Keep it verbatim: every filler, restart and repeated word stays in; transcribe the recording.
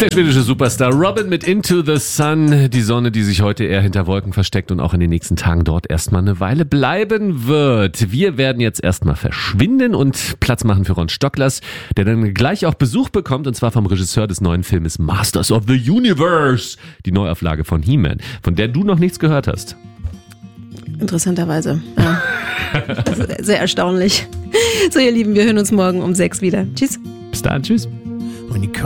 Der schwedische Superstar Robin mit Into the Sun. Die Sonne, die sich heute eher hinter Wolken versteckt und auch in den nächsten Tagen dort erstmal eine Weile bleiben wird. Wir werden jetzt erstmal verschwinden und Platz machen für Ron Stocklers, der dann gleich auch Besuch bekommt, und zwar vom Regisseur des neuen Filmes Masters of the Universe. Die Neuauflage von He-Man, von der du noch nichts gehört hast. Interessanterweise, ja. Sehr erstaunlich. So, ihr Lieben, wir hören uns morgen um sechs wieder. Tschüss. Bis dann, tschüss.